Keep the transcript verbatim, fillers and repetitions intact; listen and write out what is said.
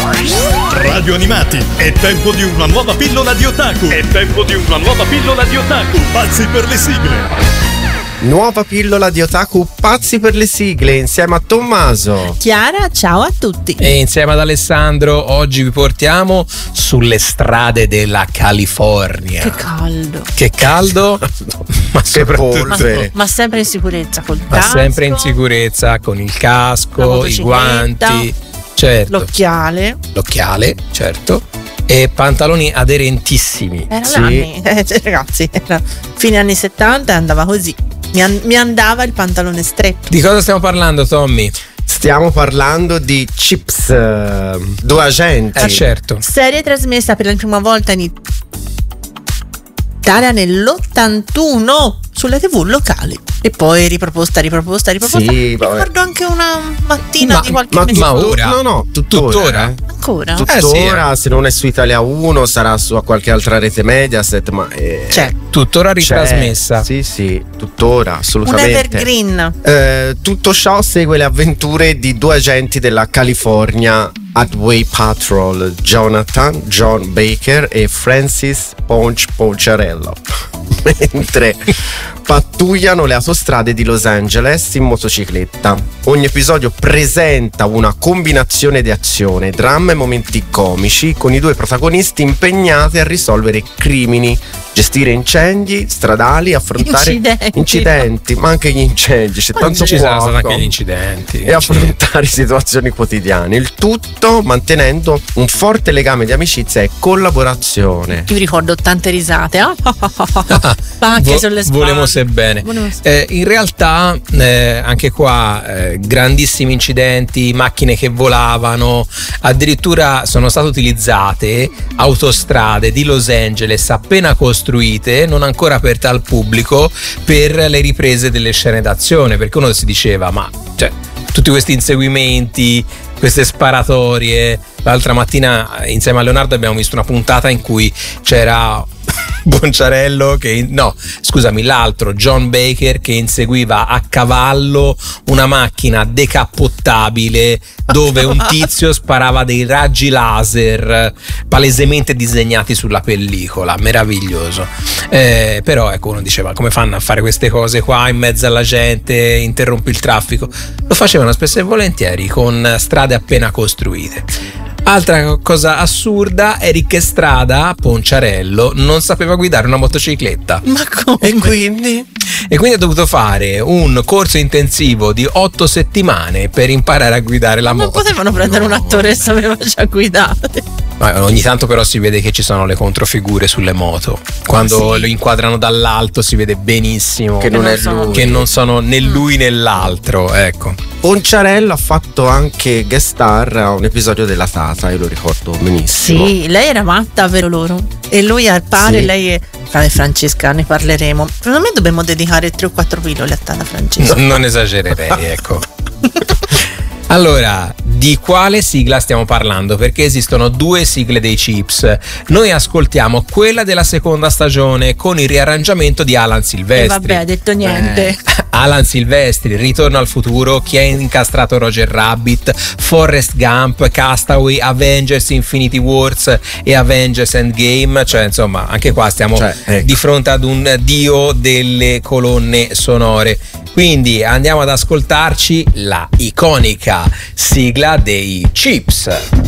Radio Animati, è tempo di una nuova pillola di otaku. È tempo di una nuova pillola di otaku. Pazzi per le sigle. Nuova pillola di otaku pazzi per le sigle insieme a Tommaso. Chiara, ciao a tutti. E insieme ad Alessandro oggi vi portiamo sulle strade della California. Che caldo. Che caldo, ma che polvere. Ma, ma sempre in sicurezza col ma casco. sempre in sicurezza con il casco, i guanti, certo. L'occhiale. L'occhiale, certo. E pantaloni aderentissimi. Erano sì. anni, eh, ragazzi, era fine anni settanta e andava così. Mi, an- mi andava il pantalone stretto. Di cosa stiamo parlando, Tommy? Stiamo parlando di Chips, uh, due agenti. Eh certo. Serie trasmessa per la prima volta in Italia nell'ottantuno sulle tivù locali. E poi riproposta, riproposta, riproposta. Sì, ricordo anche una mattina ma, di qualche ma, mese ma fa. ora? No, no, tuttora. tuttora? Eh? Ancora? Tuttora, Eh, sì. se non è su Italia uno sarà su a qualche altra rete Mediaset, ma eh, C'è. Tuttora ritrasmessa. Sì, sì, tuttora, Un assolutamente. evergreen. Eh, tutto ciò segue le avventure di due agenti della California Highway Patrol, Jonathan John Baker e Francis Ponch Poncherello, mentre pattugliano le autostrade di Los Angeles in motocicletta. Ogni episodio presenta una combinazione di azione, dramma e momenti comici, con i due protagonisti impegnati a risolvere crimini, gestire incendi stradali, affrontare Incidenti. incidenti, ma anche gli incendi, c'è tanto Ci saranno fuoco, anche gli incidenti. e affrontare situazioni quotidiane. Il tutto mantenendo un forte legame di amicizia e collaborazione. Io ricordo tante risate. Ah, ah, ah, ah, ah. Anche Vo- sulle spalle. Volemo sebbene. Volemo se- Eh, in realtà eh, anche qua eh, grandissimi incidenti, macchine che volavano, addirittura sono state utilizzate autostrade di Los Angeles appena costruite, non ancora aperte al pubblico, per le riprese delle scene d'azione, perché uno si diceva ma cioè tutti questi inseguimenti, queste sparatorie. L'altra mattina insieme a Leonardo abbiamo visto una puntata in cui c'era Bonciarello che no scusami l'altro John Baker che inseguiva a cavallo una macchina decappottabile dove un tizio sparava dei raggi laser palesemente disegnati sulla pellicola. Meraviglioso. Eh, però ecco, uno diceva come fanno a fare queste cose qua in mezzo alla gente, interrompi il traffico. Lo facevano spesso e volentieri con strade appena costruite. Altra cosa assurda, Eric Estrada, Ponciarello, non sapeva guidare una motocicletta. Ma come? E quindi? E quindi ha dovuto fare un corso intensivo di otto settimane per imparare a guidare la Non moto. potevano prendere un attore che sapeva già guidare. Ma ogni tanto però si vede che ci sono le controfigure sulle moto. Quando Sì. lo inquadrano dall'alto si vede benissimo Che non non è sono- lui. che non sono né lui né l'altro, ecco. Ponciarello ha fatto anche guest star a un episodio della Tata, io lo ricordo benissimo. Sì, lei era matta, vero loro? E lui al pare, Sì. lei è. Fra Francesca, ne parleremo. Secondo me dobbiamo dedicare tre o quattro pillole a Tata Francesca. No, non esagererei, ecco. Allora, di quale sigla stiamo parlando? Perché esistono due sigle dei Chips. Noi ascoltiamo quella della seconda stagione con il riarrangiamento di Alan E Silvestri. vabbè, ha detto niente. Eh, Alan Silvestri, Ritorno al futuro, Chi ha incastrato Roger Rabbit, Forrest Gump, Castaway, Avengers Infinity Wars e Avengers Endgame. Cioè, insomma, anche qua stiamo Cioè, ecco. di fronte ad un dio delle colonne sonore. Quindi andiamo ad ascoltarci la iconica sigla dei Chips.